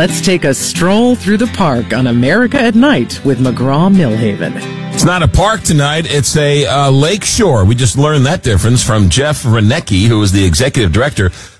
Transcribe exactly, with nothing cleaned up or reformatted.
Let's take a stroll through the park on America at Night with McGraw-Millhaven. It's not a park tonight. It's a uh, lake shore. We just learned that difference from Jeff Renecki, who is the executive director